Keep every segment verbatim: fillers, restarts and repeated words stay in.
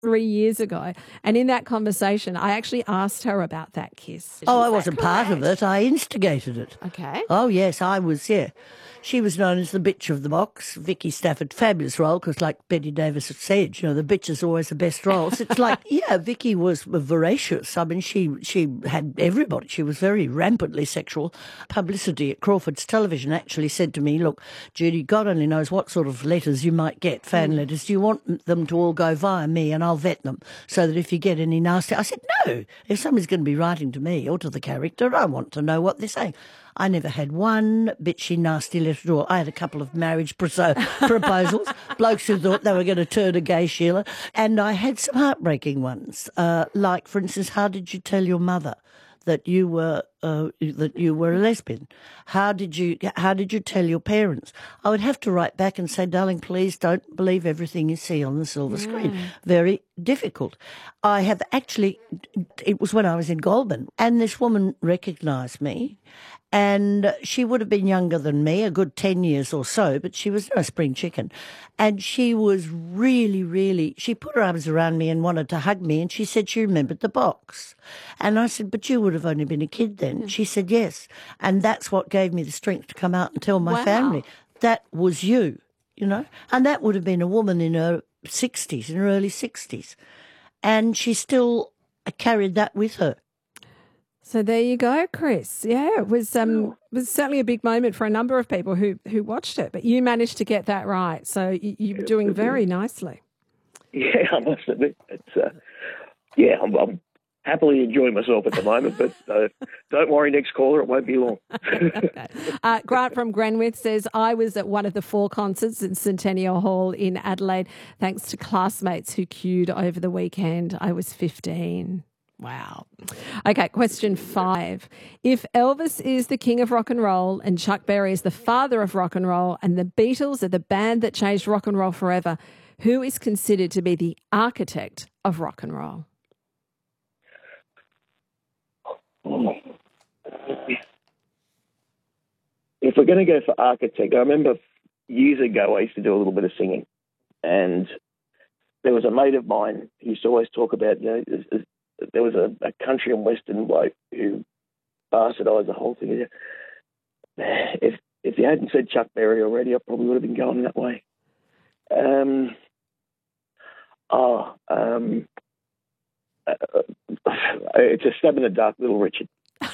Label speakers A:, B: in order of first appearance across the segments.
A: three years ago. And in that conversation, I actually asked her about that kiss.
B: Oh,
A: Is
B: I
A: that
B: wasn't part of
A: correct?
B: it. I instigated it.
A: Okay.
B: Oh, yes, I was, yeah. She was known as the bitch of the box. Vicky Stafford, fabulous role, because like Betty Davis said, you know, the bitch is always the best roles. It's like, yeah, Vicky was voracious. I mean, she she had everybody. She was very rampantly sexual. Publicity at Crawford's Television actually said to me, look, Judy, God only knows what sort of letters you might get, fan mm. letters. Do you want them to all go via me and I'll vet them so that if you get any nasty... I said, no, if somebody's going to be writing to me or to the character, I want to know what they're saying. I never had one bitchy, nasty letter at all. I had a couple of marriage proso- proposals, blokes who thought they were going to turn a gay Sheila, and I had some heartbreaking ones. Uh, like, for instance, how did you tell your mother that you were uh, that you were a lesbian? How did you how did you tell your parents? I would have to write back and say, darling, please don't believe everything you see on the silver yeah. screen. Very difficult. I have actually, it was when I was in Goulburn, and this woman recognised me. And she would have been younger than me, a good ten years or so, but she was no spring chicken. And she was really, really, she put her arms around me and wanted to hug me, and she said she remembered the box. And I said, but you would have only been a kid then. She said, yes. And that's what gave me the strength to come out and tell my
A: wow.
B: family, that was you, you know. And that would have been a woman in her sixties, in her early sixties. And she still carried that with her.
A: So there you go, Chris. Yeah, it was um was certainly a big moment for a number of people who, who watched it, but you managed to get that right. So you, you're doing very nicely.
C: Yeah, I must admit, it's uh, yeah, I'm, I'm happily enjoying myself at the moment, but uh, don't worry, next caller, it won't be long.
A: okay. uh, Grant from Grenwith says, I was at one of the four concerts in Centennial Hall in Adelaide, thanks to classmates who queued over the weekend. I was fifteen. Wow. Okay, question five. If Elvis is the king of rock and roll and Chuck Berry is the father of rock and roll and the Beatles are the band that changed rock and roll forever, who is considered to be the architect of rock and roll?
C: Oh. If we're going to go for architect, I remember years ago I used to do a little bit of singing, and there was a mate of mine who used to always talk about, you know, there was a, a country and western bloke who bastardised the whole thing. If if you hadn't said Chuck Berry already, I probably would have been going that way. Um, oh, um, uh, it's a stab in the dark, Little Richard.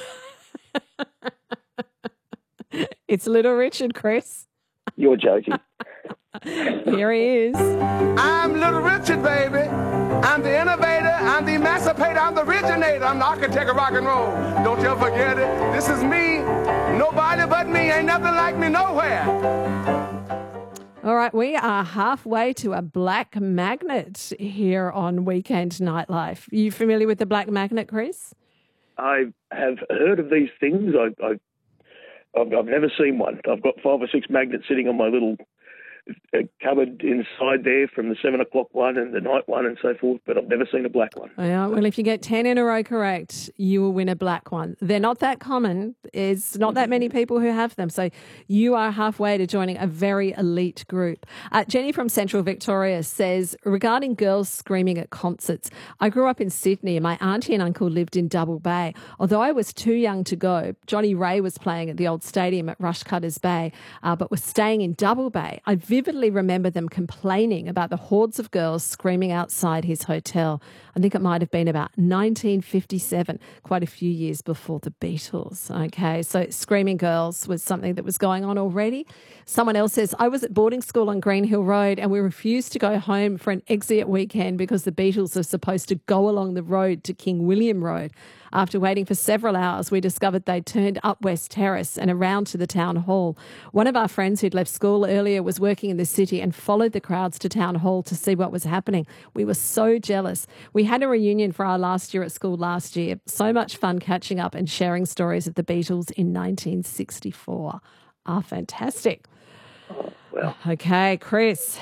A: It's Little Richard, Chris.
C: You're joking.
A: Here he is.
D: I'm Little Richard, baby. I'm the innovator, I'm the emancipator, I'm the originator, I'm the architect of rock and roll. Don't you ever forget it. This is me. Nobody but me. Ain't nothing like me nowhere.
A: All right, we are halfway to a black magnet here on Weekend Nightlife. Are you familiar with the black magnet, Chris?
C: I have heard of these things. I, I, I've, I've never seen one. I've got five or six magnets sitting on my little uh, cupboard inside there from the seven o'clock one and the night one and so forth, but I've never seen a black one.
A: Yeah, well, if you get ten in a row correct, you will win a black one. They're not that common. There's not that many people who have them. So you are halfway to joining a very elite group. Uh, Jenny from Central Victoria says, regarding girls screaming at concerts, I grew up in Sydney and my auntie and uncle lived in Double Bay. Although I was too young to go, Johnny Ray was playing at the old stadium at Rushcutters Bay, uh, but was staying in Double Bay. I vividly remember them complaining about the hordes of girls screaming outside his hotel. I think it might have been about nineteen fifty-seven, quite a few years before the Beatles. Okay, so screaming girls was something that was going on already. Someone else says, I was at boarding school on Green Hill Road and we refused to go home for an exit weekend because the Beatles are supposed to go along the road to King William Road. After waiting for several hours, we discovered they'd turned up West Terrace and around to the town hall. One of our friends who'd left school earlier was working in the city and followed the crowds to town hall to see what was happening. We were so jealous. We had a reunion for our last year at school last year. So much fun catching up and sharing stories of the Beatles in nineteen sixty-four. Ah, fantastic.
C: Oh, well.
A: Okay, Chris.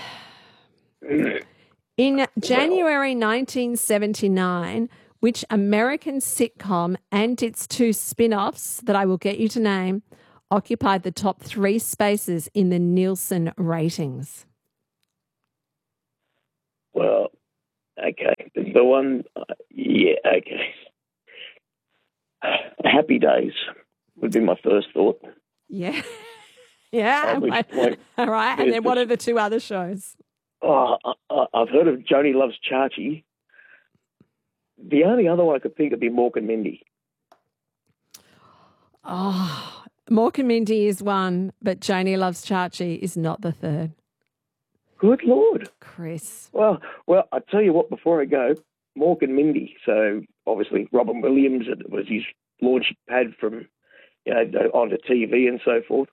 A: In January nineteen seventy-nine, which American sitcom and its two spin-offs that I will get you to name occupied the top three spaces in the Nielsen ratings?
C: Well, Okay, the one, uh, yeah, okay. Happy Days would be my first thought.
A: Yeah. Yeah.
C: At which
A: I-
C: point,
A: all right. And then what are the two other shows?
C: oh, I, I've heard of Joni Loves Chachi. The only other one I could think of would be Mork and Mindy.
A: Oh, Mork and Mindy is one, but Joni Loves Chachi is not the third.
C: Good Lord.
A: Chris.
C: Well, well, I tell you what, before I go, Mork and Mindy. So obviously Robin Williams, it was his launch pad from, you know, onto T V and so forth.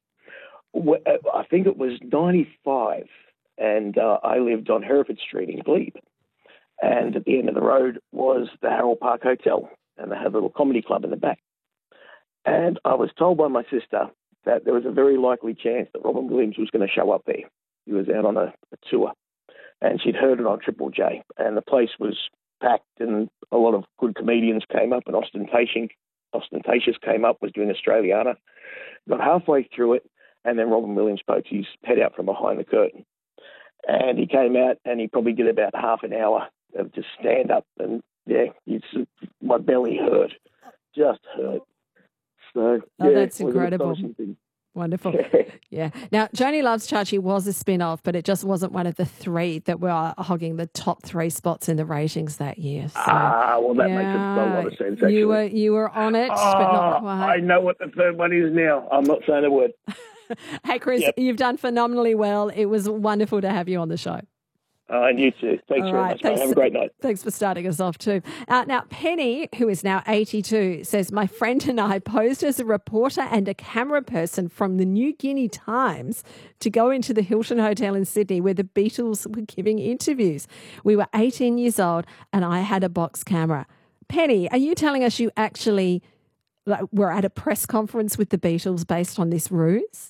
C: I think it was ninety-five, and uh, I lived on Hereford Street in Glebe. And at the end of the road was the Harold Park Hotel, and they had a little comedy club in the back. And I was told by my sister that there was a very likely chance that Robin Williams was going to show up there. He was out on a, a tour, and she'd heard it on Triple J, and the place was packed, and a lot of good comedians came up, and Ostentatious, Ostentatious came up, was doing Australiana. Got halfway through it, and then Robin Williams poked his head out from behind the curtain. And he came out, and he probably did about half an hour of just stand up, and yeah, it's, my belly hurt, just hurt. So,
A: Oh,
C: yeah,
A: that's
C: it was an
A: incredible.
C: astonishing thing.
A: Wonderful. Yeah. Now, Joni Loves Chachi was a spin-off, but it just wasn't one of the three that were hogging the top three spots in the ratings that year. So,
C: Ah, well, that
A: yeah,
C: makes a lot of sense, actually.
A: You were, you were on it,
C: oh,
A: but not quite.
C: I know what the third one is now. I'm not saying a word.
A: Hey, Chris,
C: Yep.
A: you've done phenomenally well. It was wonderful to have you on the show.
C: Uh, and you too. Thanks
A: All
C: very
A: right,
C: much, mate.
A: thanks.
C: Have a great night.
A: Thanks for starting us off too. Uh, now, Penny, who is now eighty-two, says, my friend and I posed as a reporter and a camera person from the New Guinea Times to go into the Hilton Hotel in Sydney where the Beatles were giving interviews. We were eighteen years old and I had a box camera. Penny, are you telling us you actually like, were at a press conference with the Beatles based on this ruse?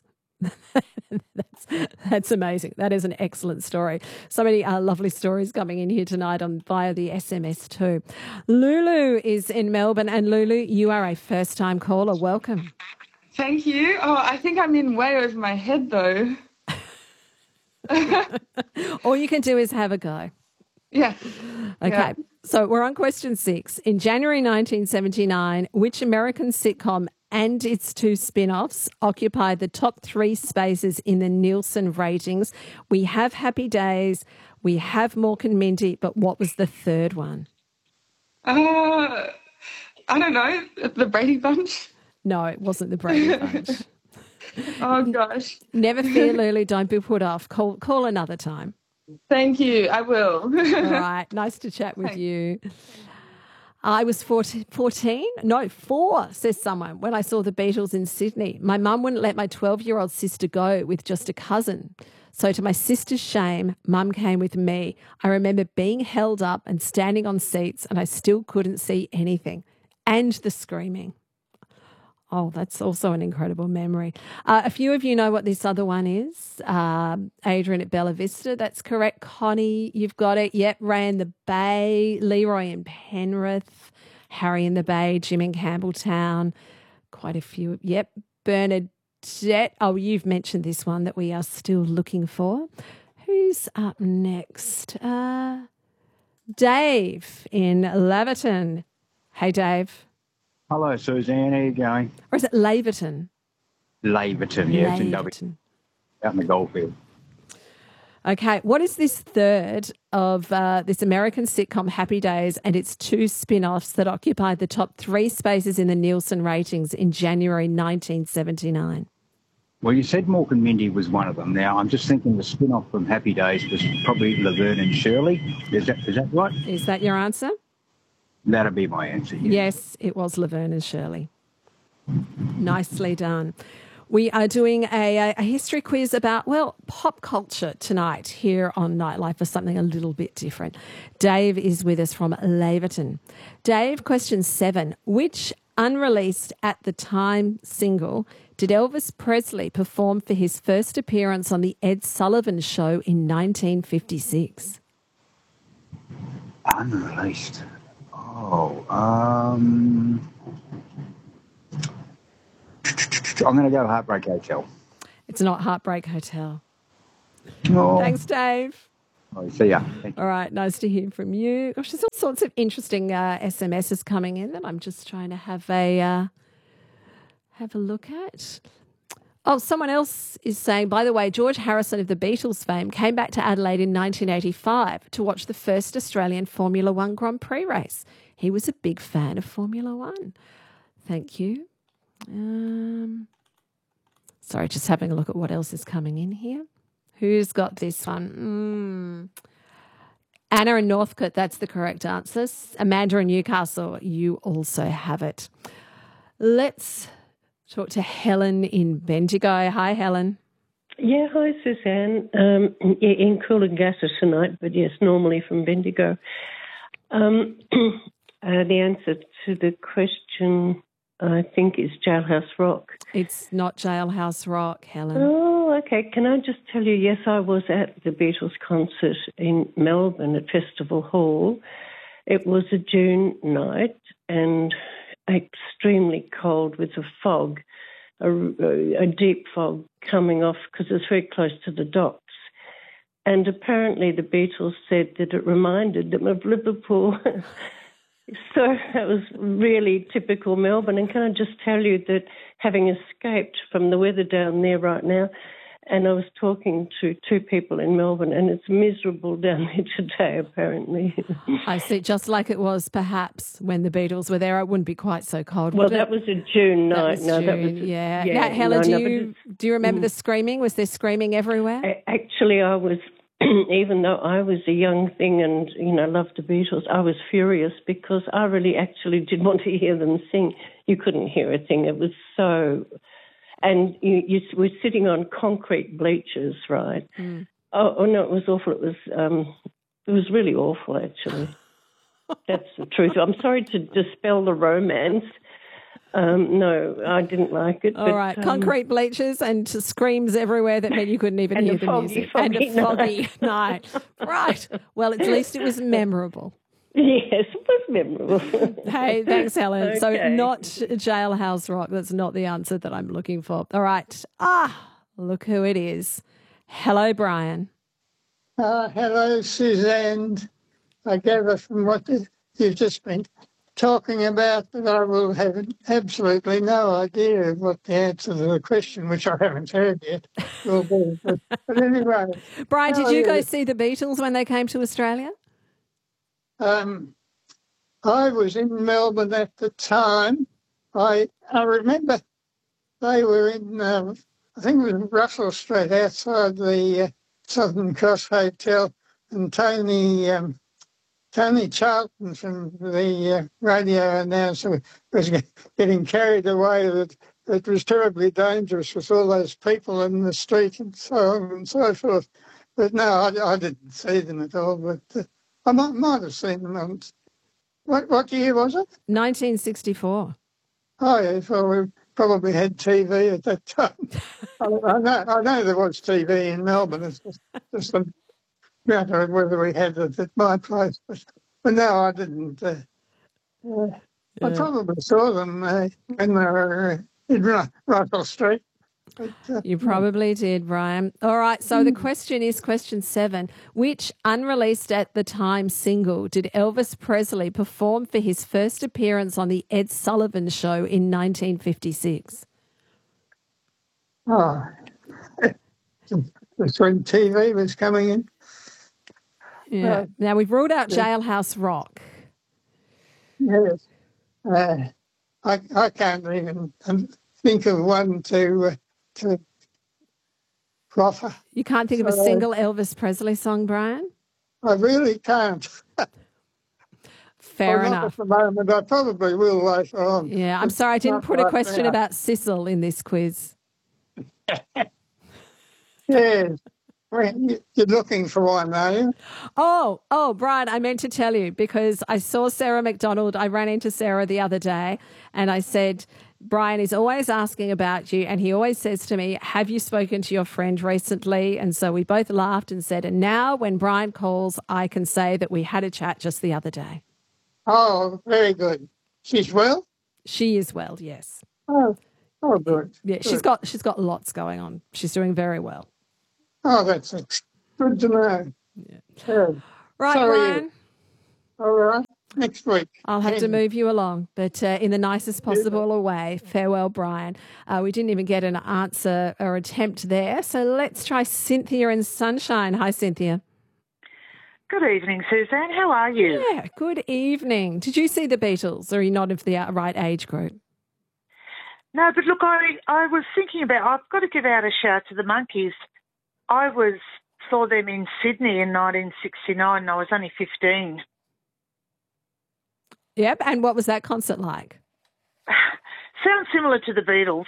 A: that's, that's amazing. That is an excellent story. So many uh, lovely stories coming in here tonight on via the S M S too. Lulu is in Melbourne, and Lulu, you are a first-time caller. Welcome.
E: Thank you. Oh, I think I'm in way over my head though.
A: All you can do is have a go.
E: Yeah.
A: Okay.
E: Yeah.
A: So we're on question six. In January nineteen seventy-nine, which American sitcom and its two spin-offs occupied the top three spaces in the Nielsen ratings? We have Happy Days, we have Mork and Mindy, but what was the third one?
E: Uh, I don't know. The Brady Bunch.
A: No, it wasn't the Brady Bunch.
E: Oh gosh.
A: Never fear, Lulu. Don't be put off. Call call another time.
E: Thank you. I will.
A: All right. Nice to chat with you. I was fourteen, no, four, says someone, when I saw the Beatles in Sydney. My mum wouldn't let my twelve-year-old sister go with just a cousin. So to my sister's shame, Mum came with me. I remember being held up and standing on seats, and I still couldn't see anything. And the screaming. Oh, that's also an incredible memory. Uh, a few of you know what this other one is. Um, Adrian at Bella Vista. That's correct. Connie, you've got it. Yep. Ray in the Bay. Leroy in Penrith. Harry in the Bay. Jim in Campbelltown. Quite a few. Yep. Bernadette. Oh, you've mentioned this one that we are still looking for. Who's up next? Uh, Dave in Laverton. Hey, Dave.
F: Hello, Suzanne. How you going?
A: Or is it Laverton?
F: Laverton, yeah, it's in W,
A: Laverton.
F: out in the Goldfield.
A: Okay, what is this third of uh, this American sitcom Happy Days and its two spin-offs that occupied the top three spaces in the Nielsen ratings in January nineteen seventy-nine?
F: Well, you said Mork and Mindy was one of them. Now, I'm just thinking the spin-off from Happy Days was probably Laverne and Shirley. Is that is that right?
A: Is that your answer?
F: That'll be my answer. Yeah.
A: Yes, it was Laverne and Shirley. Nicely done. We are doing a, a history quiz about, well, pop culture tonight here on Nightlife for something a little bit different. Dave is with us from Laverton. Dave, question seven. Which unreleased at the time single did Elvis Presley perform for his first appearance on the Ed Sullivan Show in nineteen fifty-six?
F: Unreleased. Oh, um... I'm going to go Heartbreak Hotel.
A: It's not Heartbreak Hotel.
F: Oh.
A: Thanks, Dave.
F: All right, see ya. Thank you.
A: All right, nice to hear from you. Gosh, there's all sorts of interesting uh, S M Ses coming in that I'm just trying to have a uh, have a look at. Oh, someone else is saying, by the way, George Harrison of the Beatles fame came back to Adelaide in nineteen eighty-five to watch the first Australian Formula One Grand Prix race. He was a big fan of Formula One. Thank you. Um, sorry, just having a look at what else is coming in here. Who's got this one? Mm. Anna in Northcote, that's the correct answer. Amanda in Newcastle, you also have it. Let's talk to Helen in Bendigo. Hi, Helen.
G: Yeah, hi, Suzanne. Um, yeah, in Coolangatta tonight, but yes, normally from Bendigo. Um, uh, the answer to the question, I think, is Jailhouse Rock.
A: It's not Jailhouse Rock, Helen.
G: Oh, okay. Can I just tell you, yes, I was at the Beatles concert in Melbourne at Festival Hall. It was a June night and extremely cold with a fog, a, a deep fog coming off because it's very close to the docks. And apparently the Beatles said that it reminded them of Liverpool. So that was really typical Melbourne. And can I just tell you that having escaped from the weather down there right now, and I was talking to two people in Melbourne, and it's miserable down there today, apparently.
A: I see, just like it was perhaps when the Beatles were there. It wouldn't be quite so cold.
G: Well,
A: would
G: that
A: it?
G: was a June night.
A: That was
G: no,
A: June,
G: that was a,
A: yeah.
G: yeah.
A: Now, Helen,
G: no,
A: do
G: no,
A: you do you remember
G: mm.
A: the screaming? Was there screaming everywhere?
G: I, actually, I was, even though I was a young thing and, you know, loved the Beatles, I was furious because I really actually did want to hear them sing. You couldn't hear a thing. It was so... And you, you were sitting on concrete bleachers, right? Mm. Oh, oh, no, it was awful. It was um, it was really awful, actually. That's the truth. I'm sorry to dispel the romance. Um, no, I didn't like it.
A: All
G: but,
A: right,
G: um,
A: concrete bleachers and screams everywhere that meant you couldn't even
G: and
A: hear
G: a
A: the
G: foggy,
A: music.
G: foggy
A: and a foggy night. Right. Well, at least it was memorable.
G: Yes, it was memorable.
A: Hey, thanks, Helen.
G: Okay.
A: So not Jailhouse Rock. That's not the answer that I'm looking for. All right. Ah, look who it is. Hello, Brian.
H: Uh, hello, Suzanne. I gather from what you've just been talking about that I will have absolutely no idea of what the answer to the question, which I haven't heard yet, will be. But, but anyway.
A: Brian, did you
H: you?
A: go see the Beatles when they came to Australia?
H: Um, I was in Melbourne at the time. I I remember they were in, uh, I think it was Russell Street outside the uh, Southern Cross Hotel, and Tony um, Tony Charlton from the uh, radio announcer was getting carried away that it was terribly dangerous with all those people in the street and so on and so forth. But no, I, I didn't see them at all, but... Uh, I might, might have seen them. On, what what year was it?
A: nineteen sixty-four.
H: Oh, yeah, well, we probably had T V at that time. I, I, know, I know there was T V in Melbourne. It's just, just a matter of whether we had it at my place. But, but no, I didn't. Uh, uh, yeah. I probably saw them uh, when they were uh, in Russell Street. But, uh,
A: you probably did, Brian. All right, so the question is question seven. Which unreleased at the time single did Elvis Presley perform for his first appearance on the Ed Sullivan Show in nineteen fifty-six?
H: Oh, that's when T V was coming in.
A: Yeah. Uh, now, we've ruled out Jailhouse Rock.
H: Yes. Uh, I, I can't even think of one to... Uh, to proffer.
A: You can't think so, of a single Elvis Presley song, Brian?
H: I really can't.
A: Fair
H: well,
A: enough.
H: Not at the moment. I probably will later on.
A: Yeah, I'm sorry, I didn't put a question about Sissel in this quiz.
H: Yes. Well, you're looking for one, are you?
A: Oh, oh, Brian, I meant to tell you because I saw Sarah McDonald. I ran into Sarah the other day and I said, Brian is always asking about you and he always says to me, have you spoken to your friend recently? And so we both laughed and said, and now when Brian calls, I can say that we had a chat just the other day.
H: Oh, very good. She's well?
A: She is well, yes.
H: Oh, oh good.
A: Yeah,
H: good.
A: she's got she's got lots going on. She's doing very well.
H: Oh, that's good to know. Yeah.
A: Right,
H: Sorry.
A: Brian.
H: All right. Next week.
A: I'll have to
H: Ten.
A: move you along, but uh, in the nicest possible way. Farewell, Brian. Uh, we didn't even get an answer or attempt there, so let's try Cynthia in Sunshine. Hi, Cynthia.
I: Good evening, Suzanne. How are you?
A: Yeah, good evening. Did you see the Beatles, or are you not of the uh, right age group?
I: No, but look, I, I was thinking about, I've got to give out a shout to the Monkeys. I was saw them in Sydney in nineteen sixty-nine and I was only fifteen.
A: Yep, and what was that concert like?
I: Sounds similar to the Beatles.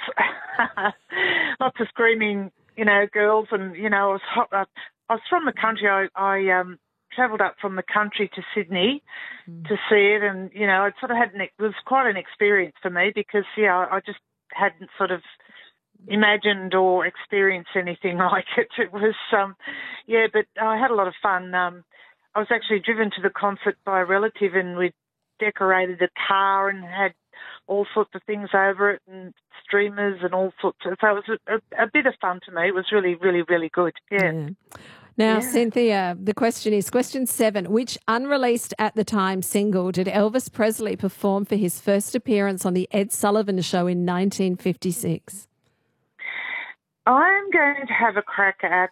I: Lots of screaming, you know, girls, and, you know, I was hot, uh, I was from the country. I, I um, travelled up from the country to Sydney mm. to see it, and, you know, it sort of had an, it was quite an experience for me because, yeah, I just hadn't sort of imagined or experienced anything like it. It was, um, yeah, but I had a lot of fun. Um, I was actually driven to the concert by a relative, and we decorated the car and had all sorts of things over it and streamers and all sorts of, so it was a, a, a bit of fun to me. It was really, really, really good. Yeah.
A: yeah. Now,
I: yeah.
A: Cynthia, the question is, question seven, which unreleased at the time single did Elvis Presley perform for his first appearance on the Ed Sullivan Show in nineteen fifty-six?
I: I'm going to have a crack at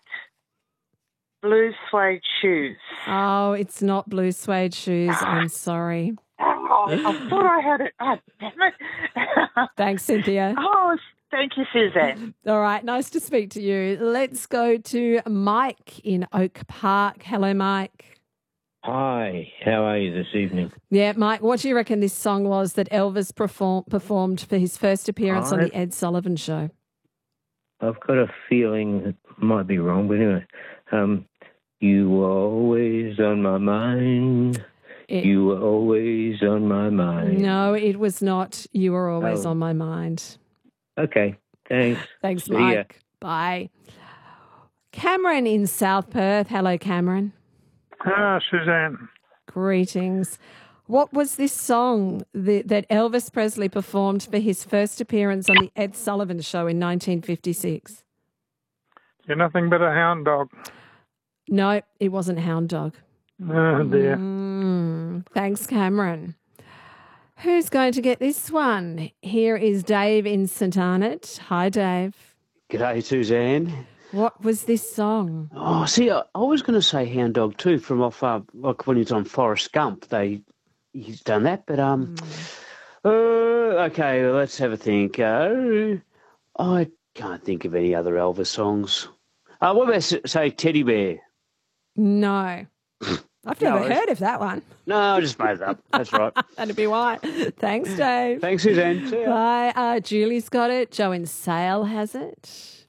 I: Blue Suede Shoes.
A: Oh, it's not Blue Suede Shoes. I'm sorry.
I: Oh, I thought I had it. Oh, damn it.
A: Thanks, Cynthia.
I: Oh, thank you, Suzanne.
A: All right, nice to speak to you. Let's go to Mike in Oak Park. Hello, Mike.
J: Hi, how are you this evening?
A: Yeah, Mike, what do you reckon this song was that Elvis perform- performed for his first appearance I, on the Ed Sullivan Show?
J: I've got a feeling it might be wrong, but anyway. Um, you were always on my mind. It, you were always on my mind.
A: No, it was not. You were always
J: oh.
A: on my mind.
J: Okay, thanks.
A: Thanks,
J: See
A: Mike.
J: ya.
A: Bye. Cameron in South Perth. Hello, Cameron.
K: Ah, Suzanne.
A: Greetings. What was this song that, that Elvis Presley performed for his first appearance on the Ed Sullivan Show in nineteen fifty-six?
K: You're nothing but a hound dog.
A: No, it wasn't Hound Dog.
K: Oh, dear.
A: Mm, thanks, Cameron. Who's going to get this one? Here is Dave in St Arnott. Hi, Dave.
L: G'day, Suzanne.
A: What was this song?
L: Oh, see, I, I was going to say Hound Dog too, from off, uh, like when he was on Forrest Gump. They, he's done that, but, um, mm. uh, okay, well, let's have a think. Uh, I can't think of any other Elvis songs. Uh, what about, say, Teddy Bear?
A: No. I've never
L: no,
A: heard of that one.
L: No, I just made it up. That's right.
A: That'd be why. Thanks, Dave.
L: Thanks, Suzanne. See ya.
A: Bye. Uh, Julie's got it. Joe in Sale has it.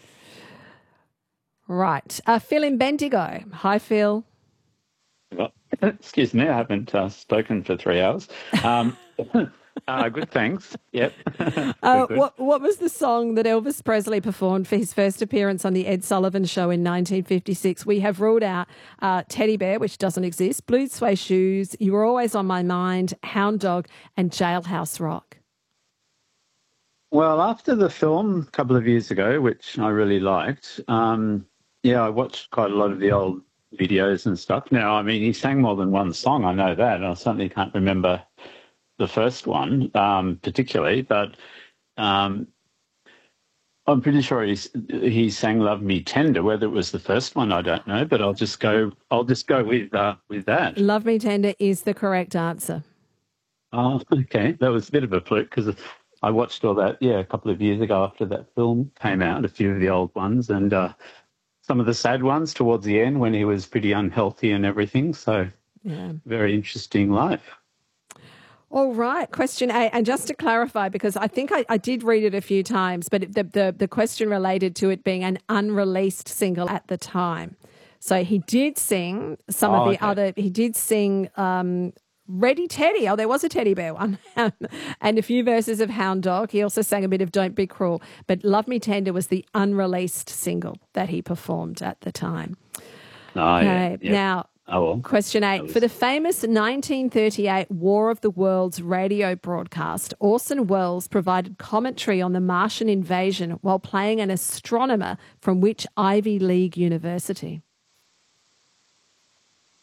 A: Right. Uh, Phil in Bendigo. Hi, Phil.
M: Well, excuse me, I haven't uh, spoken for three hours. Um, uh, good, thanks. Yep.
A: uh,
M: good.
A: What, what was the song that Elvis Presley performed for his first appearance on the Ed Sullivan Show in nineteen fifty-six? We have ruled out uh, Teddy Bear, which doesn't exist, Blue Suede Shoes, You Were Always on My Mind, Hound Dog, and Jailhouse Rock.
M: Well, after the film a couple of years ago, which I really liked, um, yeah, I watched quite a lot of the old videos and stuff. Now, I mean, he sang more than one song, I know that, and I certainly can't remember the first one um, particularly, but um, I'm pretty sure he's, he sang "Love Me Tender." Whether it was the first one, I don't know, but I'll just go. I'll just go with uh, with that.
A: "Love Me Tender" is the correct answer.
M: Oh, okay, that was a bit of a fluke because I watched all that, yeah, a couple of years ago after that film came out. A few of the old ones and uh, some of the sad ones towards the end when he was pretty unhealthy and everything. So,
A: yeah,
M: very interesting life.
A: All right, question eight. And just to clarify, because I think I, I did read it a few times, but the, the, the question related to it being an unreleased single at the time. So he did sing some
M: oh,
A: of the
M: okay.
A: other, he did sing um, Ready Teddy. Oh, there was a Teddy Bear one. And a few verses of Hound Dog. He also sang a bit of Don't Be Cruel. But Love Me Tender was the unreleased single that he performed at the time.
M: Oh,
A: okay.
M: yeah. Yep.
A: Now,
M: Oh, well.
A: question eight.
M: Was...
A: For the famous nineteen thirty-eight War of the Worlds radio broadcast, Orson Welles provided commentary on the Martian invasion while playing an astronomer from which Ivy League university?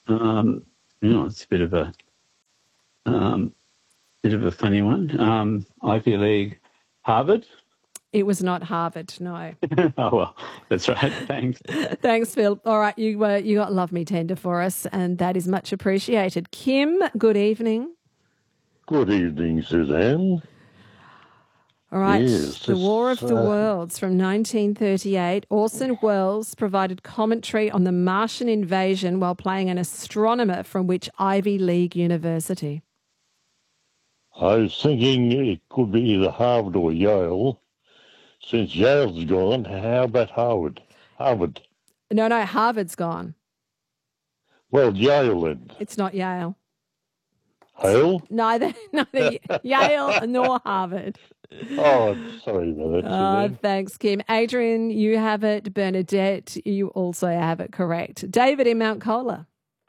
M: Um, you know, it's a bit of a um, bit of a funny one. Um, Ivy League, Harvard.
A: It was not Harvard, no.
M: Oh, well, that's right. Thanks.
A: Thanks, Phil. All right, you uh, you got Love Me Tender for us, and that is much appreciated. Kim, good evening.
N: Good evening, Suzanne.
A: All right,
N: Yes,
A: The War of
N: it's,
A: the
N: uh,
A: Worlds from nineteen thirty-eight. Orson Welles provided commentary on the Martian invasion while playing an astronomer from which Ivy League university?
N: I was thinking it could be either Harvard or Yale. Since Yale's gone, how about Harvard? Harvard.
A: No, no, Harvard's gone.
N: Well, Yale then.
A: It's not Yale.
N: Yale?
A: Neither, neither Yale nor Harvard.
N: Oh, sorry about that,
A: Oh,
N: Suzanne.
A: thanks, Kim. Adrian, you have it. Bernadette, you also have it correct. David in Mount Colah.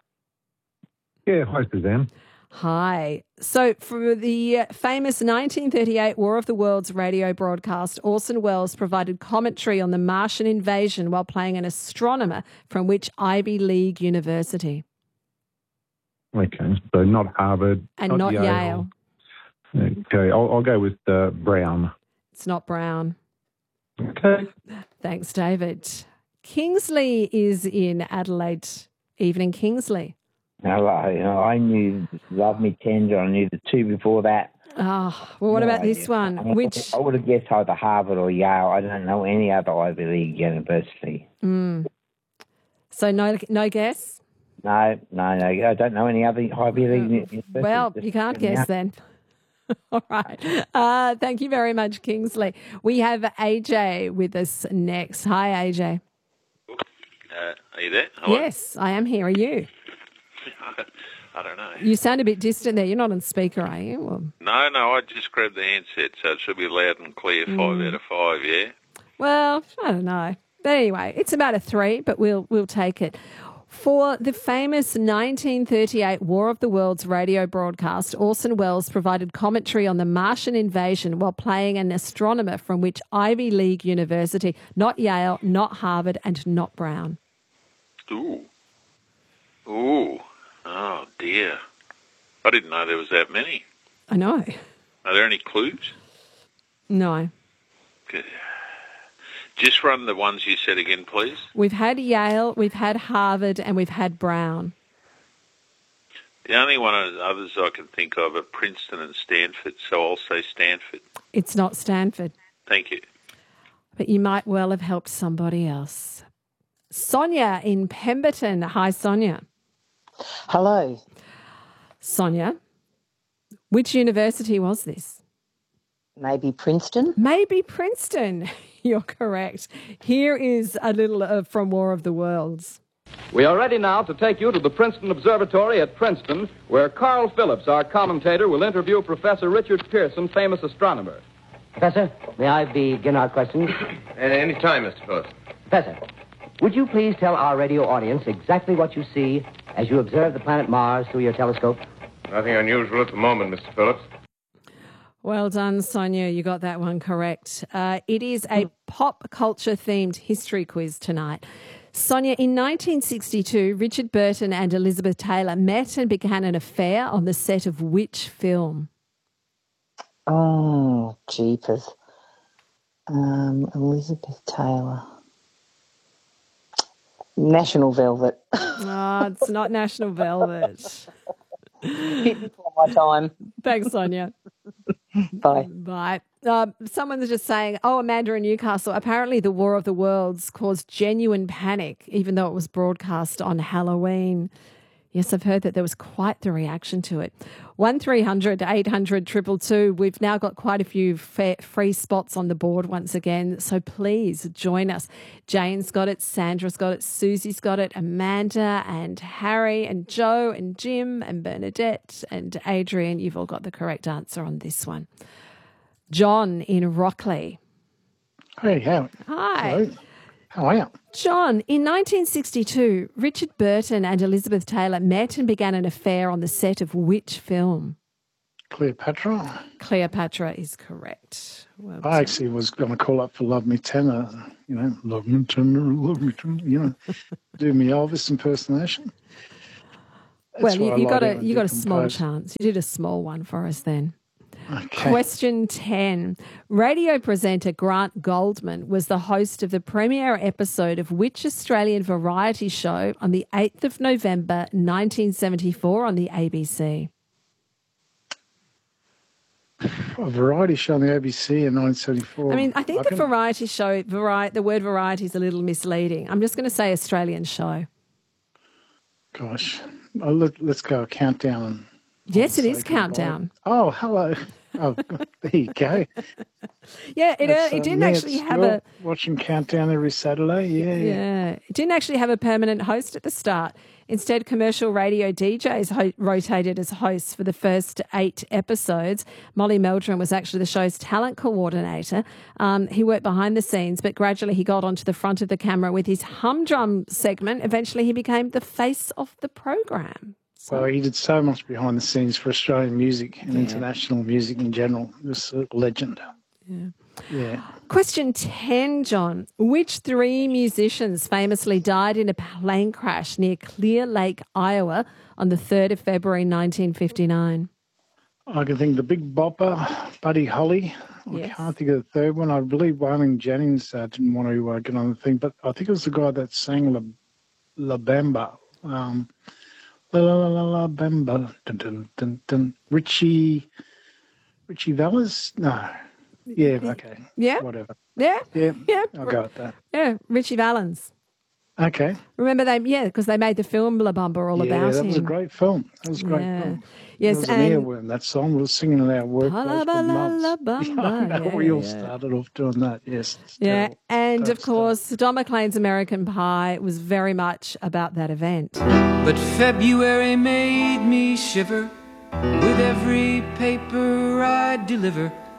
O: Yeah, hi, Suzanne.
A: Hi. So, for the famous nineteen thirty-eight War of the Worlds radio broadcast, Orson Welles provided commentary on the Martian invasion while playing an astronomer from which Ivy League university?
O: Okay, so not Harvard.
A: And not Yale.
O: Okay, I'll, I'll go with uh, Brown.
A: It's not Brown.
O: Okay.
A: Thanks, David. Kingsley is in Adelaide. Evening, Kingsley.
P: Hello. You know, I knew Love Me Tender. I knew the two before that.
A: Oh, well, what
P: No
A: about
P: idea.
A: this one?
P: I-
A: Which?
P: I would have guessed either Harvard or Yale. I don't know any other Ivy League university.
A: Mm. So no, no guess.
P: No, no, no. I don't know any other Ivy League university.
A: Well, you can't guess then. All right. Uh, thank you very much, Kingsley. We have A J with us next. Hi, A J.
Q: Uh, are you there? Hello?
A: Yes, I am here. Are you?
Q: I don't know.
A: You sound a bit distant there. You're not on speaker, are you? Or...
Q: No, no, I just grabbed the handset, so it should be loud and clear. Five
A: Mm.
Q: out of five, yeah?
A: Well, I don't know. But anyway, it's about a three, but we'll we'll take it. For the famous nineteen thirty-eight War of the Worlds radio broadcast, Orson Welles provided commentary on the Martian invasion while playing an astronomer from which Ivy League university? Not Yale, not Harvard, and not Brown.
Q: Ooh. Ooh. Oh, dear. I didn't know there was that many.
A: I know.
Q: Are there any clues?
A: No.
Q: Good. Just run the ones you said again, please.
A: We've had Yale, we've had Harvard, and we've had Brown.
Q: The only one of the others I can think of are Princeton and Stanford, so I'll say Stanford.
A: It's not Stanford,
Q: Thank you.
A: but you might well have helped somebody else. Sonia in Pemberton. Hi, Sonia.
R: Hello.
A: Sonia, which university was this?
R: Maybe Princeton?
A: Maybe Princeton. You're correct. Here is a little uh, from War of the Worlds.
S: We are ready now to take you to the Princeton Observatory at Princeton, where Carl Phillips, our commentator, will interview Professor Richard Pearson, famous astronomer.
T: Professor, may I begin our questions?
U: At any time, Mister Phillips.
T: Professor, would you please tell our radio audience exactly what you see as you observe the planet Mars through your telescope?
U: Nothing unusual at the moment, Mister Phillips.
A: Well done, Sonia. You got that one correct. Uh, it is a pop culture themed history quiz tonight. Sonia, in nineteen sixty-two, Richard Burton and Elizabeth Taylor met and began an affair on the set of which film?
R: Oh, jeepers. Um, Elizabeth Taylor. National Velvet.
A: Oh, it's not National Velvet.
R: Hit me for my time.
A: Thanks, Sonia.
R: Bye.
A: Bye. Uh, someone's just saying, oh, Amanda in Newcastle, apparently the War of the Worlds caused genuine panic, even though it was broadcast on Halloween. Yes, I've heard that there was quite the reaction to it. one three hundred eight hundred two two two. We've now got quite a few fa- free spots on the board once again, so please join us. Jane's got it, Sandra's got it, Susie's got it, Amanda and Harry and Joe and Jim and Bernadette and Adrian. You've all got the correct answer on this one. John in Rockley.
H: Hey, how?
A: Hi.
H: Hello. How are you?
A: John, in nineteen sixty-two, Richard Burton and Elizabeth Taylor met and began an affair on the set of which film?
H: Cleopatra.
A: Cleopatra is correct. Well
H: I actually was going to call up for Love Me Tender, you know, Love Me Tender, Love Me Tender, you know, do me Elvis impersonation.
A: Well,
B: why
A: you,
B: I
A: you
B: like
A: got
B: it
A: a
B: when
A: you got a
B: decompose.
A: small chance. You did a small one for us then.
B: Okay.
A: Question ten. Radio presenter Grant Goldman was the host of the premiere episode of which Australian variety show on the eighth of November nineteen seventy-four on the A B C?
B: A variety show on the A B C in nineteen seventy-four.
A: I mean, I think the
B: can-
A: variety show, vari- the word variety is a little misleading. I'm just going to say Australian show.
B: Gosh. Oh, let, let's go countdown.
A: Yes, it is
B: Sake of
A: Countdown.
B: Oh, hello. Oh, there you go.
A: Yeah, it, uh,
B: That's,
A: it
B: uh,
A: didn't
B: me at
A: actually have
B: school,
A: a...
B: watching Countdown every Saturday. Yeah, yeah.
A: Yeah, it didn't actually have a permanent host at the start. Instead, commercial radio D Js ho- rotated as hosts for the first eight episodes. Molly Meldrum was actually the show's talent coordinator. Um, he worked behind the scenes, but gradually he got onto the front of the camera with his humdrum segment. Eventually, he became the face of the program.
B: Well, he did so much behind the scenes for Australian music and
A: Yeah.
B: international music in general. He was a legend.
A: Yeah.
B: Yeah.
A: Question ten, John. Which three musicians famously died in a plane crash near Clear Lake, Iowa on the third of February nineteen fifty-nine?
B: I can think the Big Bopper, Buddy Holly. I
A: Yes.
B: can't think of the third one. I believe Waylon Jennings uh, didn't want to uh, get on the thing, but I think it was the guy that sang La, La Bamba. Um, La La La La La Bamba. Dun, dun, dun, dun. Richie, Richie Valens? No. Yeah, okay.
A: Yeah?
B: Whatever.
A: Yeah?
B: Yeah,
A: Yeah.
B: I'll go with that.
A: Yeah, Richie Valens.
B: Okay.
A: Remember they, yeah, because they made the film La Bamba all
B: yeah,
A: about
B: that
A: him.
B: was a great film. That was a great
A: Yeah.
B: film.
A: Yes,
B: it was an
A: and-
B: earworm, that song. We were singing in our workplace for months.
A: La Bamba.
B: Yeah, I know.
A: Yeah,
B: we all
A: yeah.
B: started off doing that, yes. It's
A: Yeah,
B: terrible.
A: and
B: Don't
A: of course, Don McLean's American Pie was very much about that event.
V: But February made me shiver with every paper I deliver.